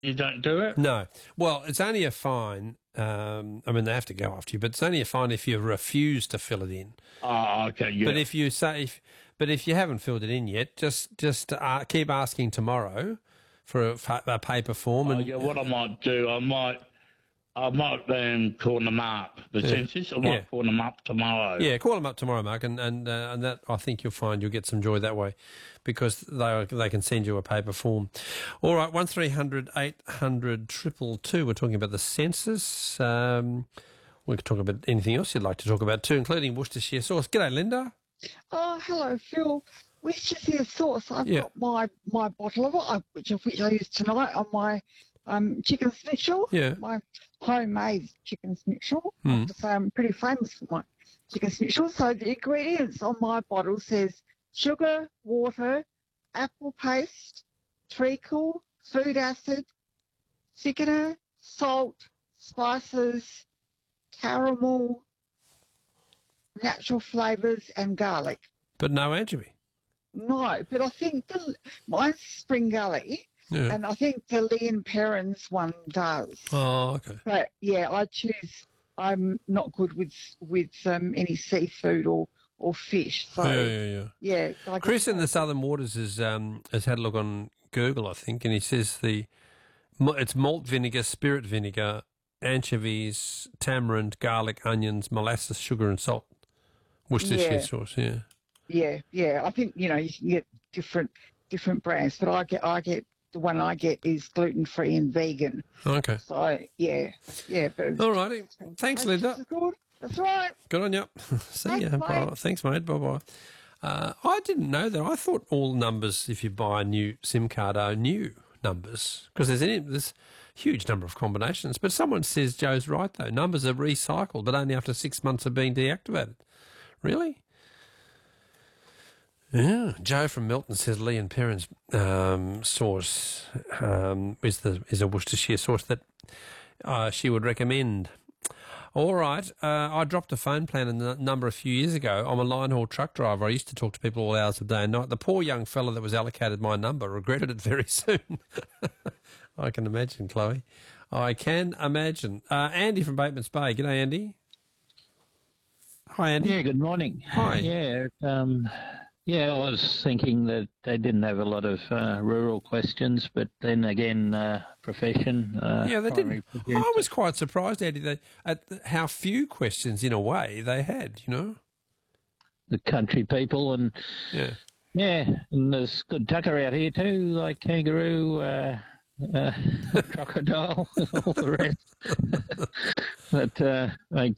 You don't do it? No. Well, it's only a fine. I mean, they have to go after you, but it's only a fine if you refuse to fill it in. Oh, okay, yeah. But if you haven't filled it in yet, just keep asking tomorrow for a paper form. Oh, And yeah, what I might do, I might call them up, the census. I might call them up tomorrow. Yeah, call them up tomorrow, Mark, and that I think you'll find you'll get some joy that way, because they can send you a paper form. All right, 1300 800 222. We're talking about the census. We could talk about anything else you'd like to talk about too, including Worcestershire sauce. G'day, Linda. Oh, hello, Phil. Worcestershire sauce. I've got my bottle of it, which I used tonight on my chicken schnitzel. Yeah. My homemade chicken schnitzel. I have to say I'm pretty famous for my chicken schnitzel. So the ingredients on my bottle says sugar, water, apple paste, treacle, food acid, thickener, salt, spices, caramel, natural flavours and garlic. But no anchovy. No, but I think mine's Spring Gully, and I think the Lee and Perrins one does. Oh, okay. But yeah, I'm not good with any seafood or fish. So yeah. Chris in the Southern Waters has had a look on Google, I think, and he says it's malt vinegar, spirit vinegar, anchovies, tamarind, garlic, onions, molasses, sugar, and salt. Worcestershire sauce. Yeah. I think you can get different brands, but I get the one I get is gluten free and vegan. Okay. So yeah. But all righty. Thanks, Linda. Good. That's right. Good on you. See ya. Mate. Thanks, mate. Bye bye. I didn't know that. I thought all numbers, if you buy a new SIM card, are new numbers, because there's a huge number of combinations. But someone says Joe's right though. Numbers are recycled, but only after 6 months of being deactivated. Really? Yeah. Joe from Milton says Lee and Perrins sauce is a Worcestershire sauce that she would recommend. All right. I dropped a phone plan in the number a few years ago. I'm a line haul truck driver. I used to talk to people all hours of day and night. The poor young fella that was allocated my number regretted it very soon. I can imagine, Chloe. I can imagine. Andy from Bateman's Bay. G'day, Andy. Hi, Andy. Yeah, good morning. Hi. Yeah, I was thinking that they didn't have a lot of rural questions, but then again, profession. They didn't. I was quite surprised, Andy, at how few questions, in a way, they had, The country people and... Yeah, and there's good tucker out here too, like kangaroo, crocodile, all the rest. But there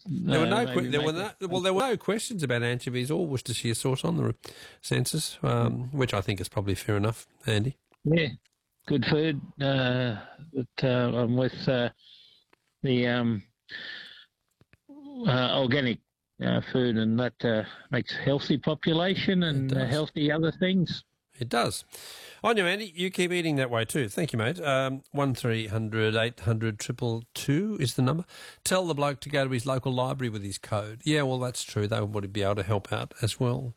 were no questions about anchovies or Worcestershire sauce on the census, which I think is probably fair enough, Andy. Yeah, good food. I'm with the organic food, and that makes a healthy population and healthy other things. It does. On you, Andy. You keep eating that way too. Thank you, mate. 1300 800 222 is the number. Tell the bloke to go to his local library with his code. Yeah, well, that's true. They would be able to help out as well.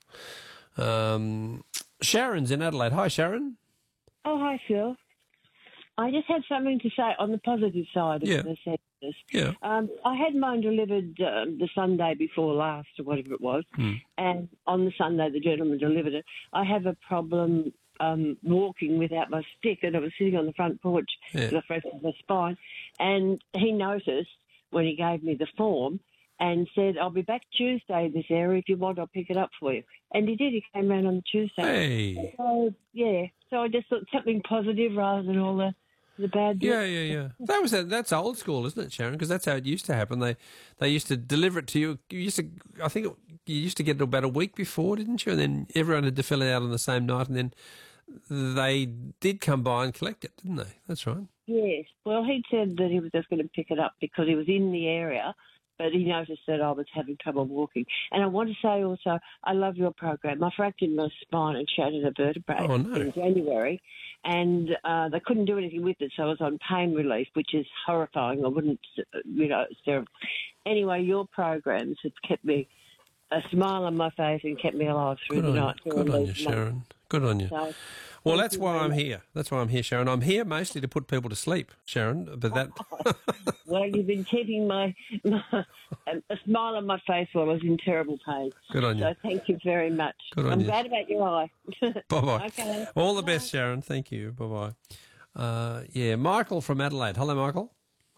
Sharon's in Adelaide. Hi, Sharon. Oh, hi, Phil. I just had something to say on the positive side of the census. Yeah. I had mine delivered the Sunday before last, or whatever it was, and on the Sunday the gentleman delivered it. I have a problem walking without my stick, and I was sitting on the front porch with a fractured my spine, and he noticed when he gave me the form and said, I'll be back Tuesday in this area. If you want, I'll pick it up for you. And he did. He came round on Tuesday. Hey. So I just thought something positive rather than all the bad bits. Yeah. That's old school, isn't it, Sharon? Because that's how it used to happen. They used to deliver it to you. You used to get it about a week before, didn't you? And then everyone had to fill it out on the same night, and then they did come by and collect it, didn't they? That's right. Yes. Well, he said that he was just going to pick it up because he was in the area, but he noticed that I was having trouble walking. And I want to say also, I love your program. I fractured my spine and shattered a vertebrae in January, and they couldn't do anything with it, so I was on pain relief, which is horrifying. I wouldn't, it's terrible. Anyway, your programs have kept me a smile on my face and kept me alive through the night. Good on you, Sharon. Good on you. So, well, that's why I'm here. That's why I'm here, Sharon. I'm here mostly to put people to sleep, Sharon. But that. well, you've been keeping a smile on my face while I was in terrible pain. Good on you. So thank you very much. Good on I'm you. glad about your eye. Bye-bye. Okay. All the best, Sharon. Thank you. Bye-bye. Yeah, Michael from Adelaide. Hello, Michael.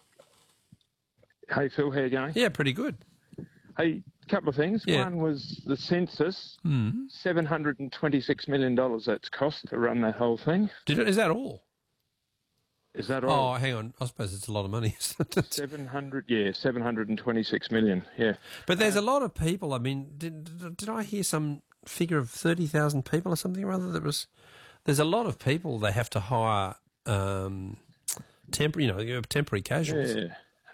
Hey, Phil, how you going? Yeah, pretty good. Hey, a couple of things. Yeah. One was the census, $726 million that's cost to run that whole thing. Is that all? Is that all? Oh, hang on. I suppose it's a lot of money. 726 million, yeah. But there's a lot of people. I mean, did I hear some figure of 30,000 people or something or other? There's a lot of people they have to hire temporary casuals. Yeah.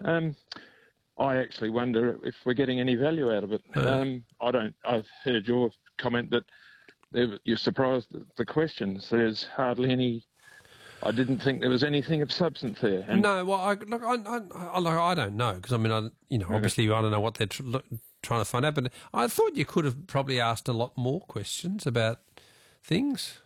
I actually wonder if we're getting any value out of it. I don't. I've heard your comment that you're surprised at the questions. There's hardly any. I didn't think there was anything of substance there. And no, well, I don't know because I mean, obviously I don't know what they're trying to find out. But I thought you could have probably asked a lot more questions about things.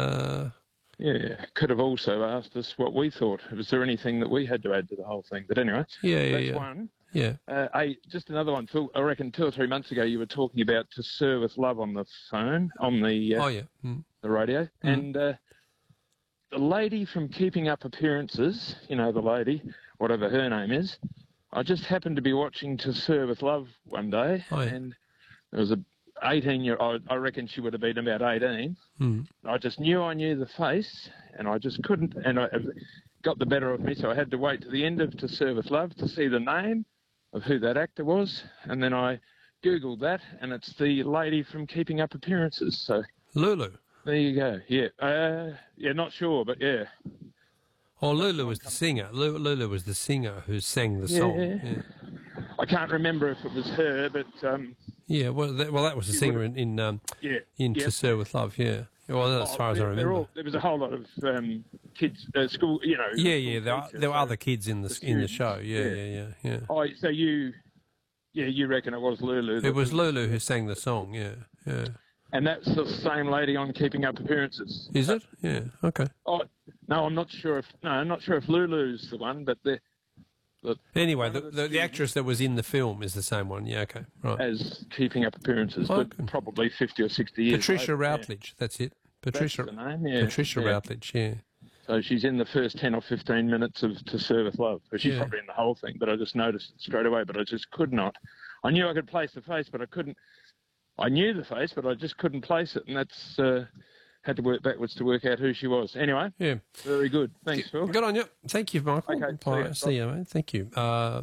Yeah, could have also asked us what we thought. Was there anything that we had to add to the whole thing? But anyway, that's one. Yeah. Just another one, Phil. I reckon 2 or 3 months ago you were talking about To Sir with Love on the phone, on the the radio. And the lady from Keeping Up Appearances, the lady, whatever her name is, I just happened to be watching To Sir with Love one day, and there was a 18-year-old, I reckon she would have been about 18. I just knew the face, and I just couldn't, and it got the better of me, so I had to wait to the end of To Serve With Love to see the name of who that actor was, and then I Googled that, and it's the lady from Keeping Up Appearances. So Lulu. There you go. Yeah. Not sure, but yeah. Oh, Lulu was the singer. Lulu was the singer who sang the song. Yeah. I can't remember if it was her, but yeah. Well, that was the singer in To Serve With Love. Yeah. Well, as far as I remember, there was a whole lot of kids, school. Yeah. There were other kids in the show. Yeah. Oh, so you reckon it was Lulu? It was Lulu who sang the song. Yeah. And that's the same lady on Keeping Up Appearances. Is it? Yeah. Okay. Oh no, I'm not sure if Lulu's the one, but anyway, the actress that was in the film is the same one. Yeah. Okay. Right. As Keeping Up Appearances, but probably 50 or 60 years. Patricia Routledge. Yeah. That's it. Patricia. That's the name. Yeah. Patricia Routledge. Yeah. So she's in the first 10 or 15 minutes of To Serve With Love. So she's probably in the whole thing, but I just noticed it straight away. But I just could not. I knew I could place the face, but I couldn't. I knew the face, but I just couldn't place it, and that's had to work backwards to work out who she was. Anyway, very good. Thanks, Phil. Good on you. Thank you, Michael. Okay, see you, mate. Thank you.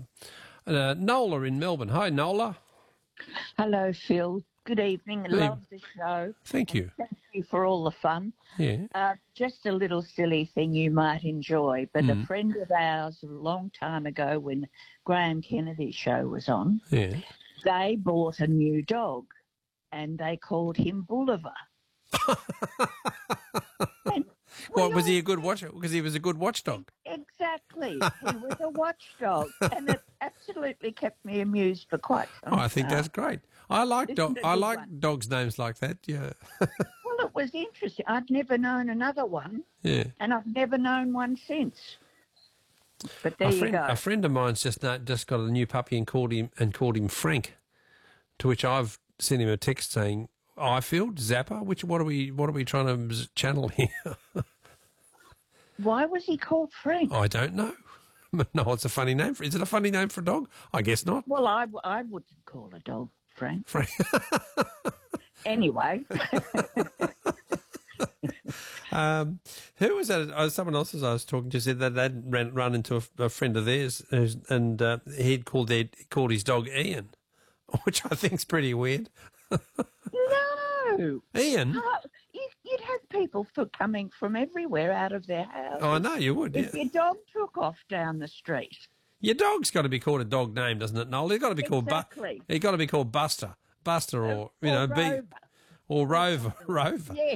Nola in Melbourne. Hi, Nola. Hello, Phil. Good evening. Love the show. Thank you. Thank you for all the fun. Yeah. Just a little silly thing you might enjoy, but a friend of ours a long time ago when Graham Kennedy's show was on, they bought a new dog. And they called him Bolivar. Was he a good watcher? Because he was a good watchdog. Exactly. He was a watchdog. And it absolutely kept me amused for quite some time. I think that's great. I like dogs' names like that, yeah. Well, it was interesting. I'd never known another one. Yeah. And I've never known one since. But there you go. A friend of mine's just got a new puppy and called him Frank, to which I've sent him a text saying, Ifield, Zappa, what are we trying to channel here? Why was he called Frank? I don't know. No, it's a funny name. Is it a funny name for a dog? I guess not. Well, I wouldn't call a dog Frank. Anyway. Who was that? Someone else as I was talking to said that they'd run into a friend of theirs and he'd called his dog Ian, which I think's pretty weird. No. Ian? No, you'd have people coming from everywhere out of their house. Oh, I know, you would, If your dog took off down the street. Your dog's got to be called a dog name, doesn't it, Noel? He's got to be called He's got to be called Buster. Buster or Rover. Or Rover. Yes.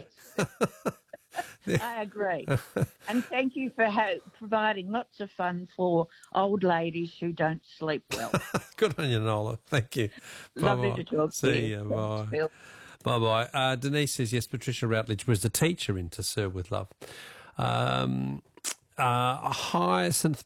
I agree. And thank you for providing lots of fun for old ladies who don't sleep well. Good on you, Nola. Thank you. Lovely to talk to you. See you. Bye. Bye-bye. Denise says, yes, Patricia Routledge was the teacher in To Serve With Love. Hyacinth